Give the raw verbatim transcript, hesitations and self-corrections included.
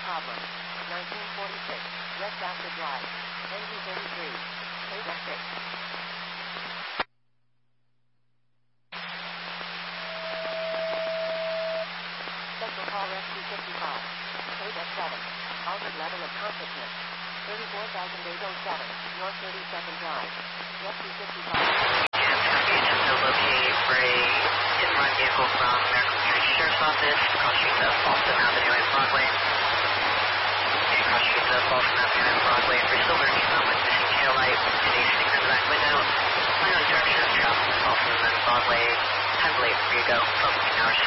problem. nineteen forty-six, West Acid Drive. N G thirty-three. K six. Central Call Rescue fifty-five. Code F seven. Altered level of consciousness. thirty-four thousand eight oh seven. North thirty-second Drive. Rescue fifty-five. Agent to locate for a hit-and-run vehicle from American County Sheriff's Office, cross streets of Boston Avenue and Broadway. And cross streets of Boston Avenue and Broadway for silver Nissan with missing tail light, today's sticker in the back window. Final direction of traffic, Boston and Broadway. Time late, here you go, twelve fifteen hours.